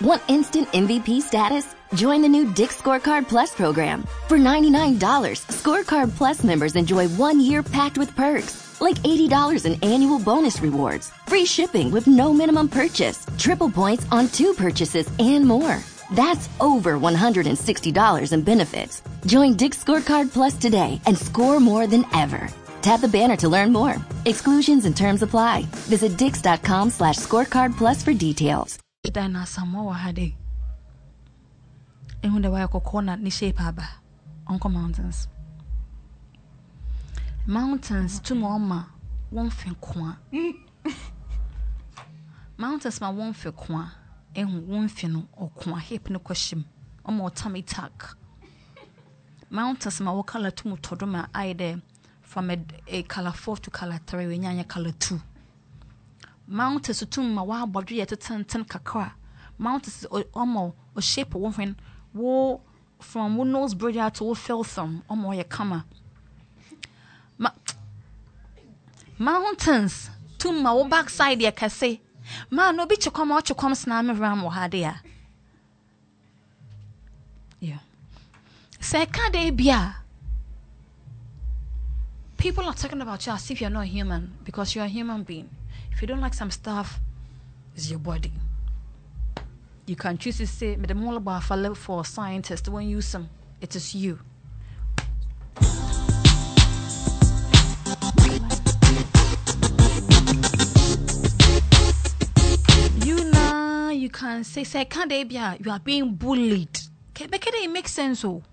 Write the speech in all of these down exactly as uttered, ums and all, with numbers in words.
Want instant M V P status? Join the new Dick's Scorecard Plus program. For ninety-nine dollars, Scorecard Plus members enjoy one year packed with perks, like eighty dollars in annual bonus rewards, free shipping with no minimum purchase, triple points on two purchases, and more. That's over one hundred sixty dollars in benefits. Join Dick's Scorecard Plus today and score more than ever. Tap the banner to learn more. Exclusions and terms apply. Visit dix.com slash scorecard plus for details. Dana Samoa Hade. And when the way corner ni shape haba. Uncle Mountains. Mountains to mama won't fin kwa. Mountains ma won't fin kwa. And won't fin or kwa hip no question. Or more tummy tuck. Mountains ma wo color to mutodoma ide. From a, a color four to color three, we nyanya color two. Mountains to tum ma wa body at ten ten kakra. Mountains omo or shape of one wo from one nose bridge to wo fell thumb omo ya kama. Ma mountains tum ma wo backside ya kase. Ma no bi chukoma o chukom sname ram wo hadea. Yeah. Se ka de bia. People are talking about you as if you're not human because you're a human being. If you don't like some stuff, it's your body. You can choose to say, "But the more about for for scientists when you use them, it is you." You know, you can say, "Say, can't they be? You are being bullied." Okay, but it makes sense, oh.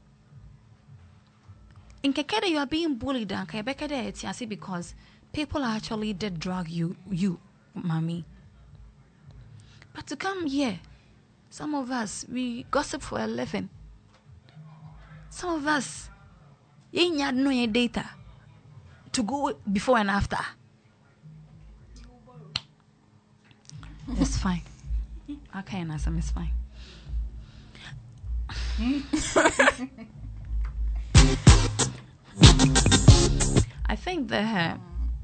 In Kekede, you are being bullied, and Kebekede, it's because people actually did drag you, you, mommy. But to come here, some of us, we gossip for a living. Some of us, you ain't no your data to go before and after. It's fine. Okay, Nasam, it's fine. I think that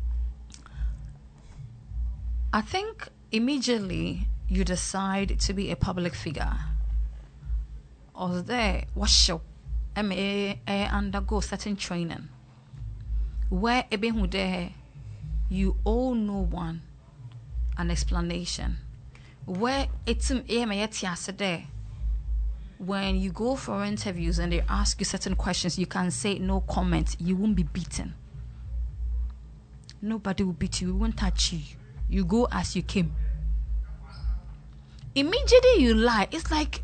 I think immediately you decide to be a public figure, or there wash up, may undergo certain training where there you owe no one an explanation, where it's there. When you go for interviews and they ask you certain questions, you can say no comment. You won't be beaten. Nobody will beat you. We won't touch you. You go as you came. Immediately you lie. It's like,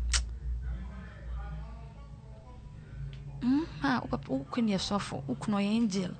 hmm, who can you suffer? Who can you angel?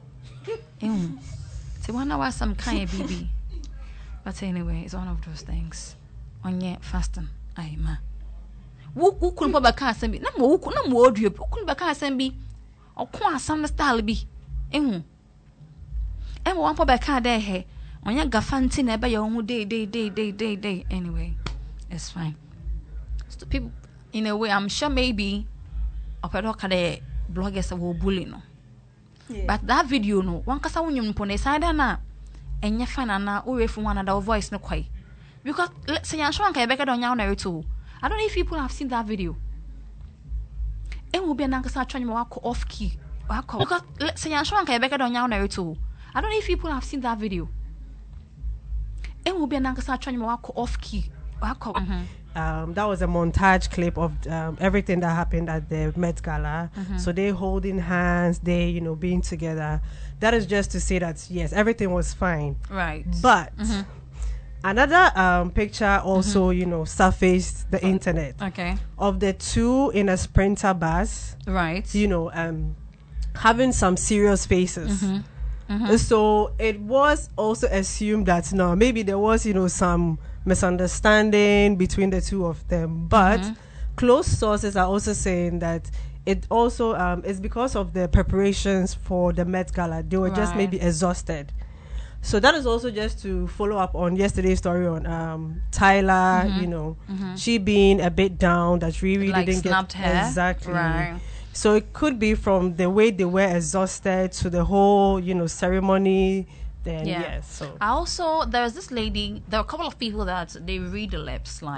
So one hour some kind of baby. But anyway, it's one of those things. On your fasting, I ma. Who who couldn't put back and be no more, no more, who couldn't back and be or quite some style be. Eh, and one put back there, hey, on your gaffanti never your own day, day, day, day, day, day. Anyway, it's fine. So people, in a way, I'm sure maybe a pedoka bloggers will bully no. But that video, no one casa when you put a side na and your fan and now away from one another voice no quite. Because let's say I'm sure I back on your too. I don't know if people have seen that video. It will be an anchor trying to walk off key. Because let's say I'm sure I back on your too. I don't know if people have seen that video. It will be an anchor trying to walk off key. Mm-hmm. Um, that was a montage clip of um, everything that happened at the Met Gala. Mm-hmm. So they holding hands, they, you know, being together. That is just to say that, yes, everything was fine. Right. But mm-hmm. another um, picture also, mm-hmm. you know, surfaced the internet. Okay. Of the two in a Sprinter bus. Right. You know, um, having some serious faces. Mm-hmm. Mm-hmm. So it was also assumed that, no, maybe there was, you know, some misunderstanding between the two of them. But mm-hmm. close sources are also saying that it also um, is because of the preparations for the Met Gala. They were right. just maybe exhausted. So that is also just to follow up on yesterday's story on um, Tyla, mm-hmm. you know, mm-hmm. she being a bit down, that she really like didn't get hair. Exactly. Right. So it could be from the way they were exhausted to the whole, you know, ceremony. Then yeah. yes. So I also, there's this lady, there are a couple of people that they read the lips like.